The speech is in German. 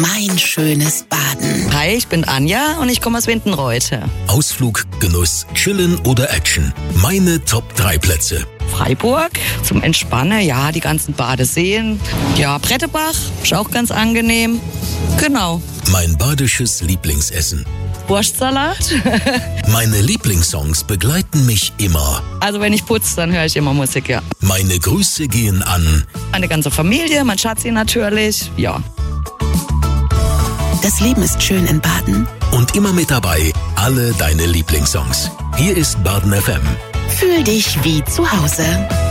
Mein schönes Baden. Hi, ich bin Anja und ich komme aus Windenreuthe. Ausflug, Genuss, Chillen oder Action. Meine Top 3 Plätze. Freiburg zum Entspannen, ja, die ganzen Badeseen. Ja, Brettebach, ist auch ganz angenehm. Genau. Mein badisches Lieblingsessen. Wurstsalat. Meine Lieblingssongs begleiten mich immer. Also wenn ich putze, dann höre ich immer Musik, ja. Meine Grüße gehen an Meine ganze Familie, mein Schatzi natürlich, ja. Das Leben ist schön in Baden. und immer mit dabei alle deine Lieblingssongs. Hier ist Baden FM. Fühl dich wie zu Hause.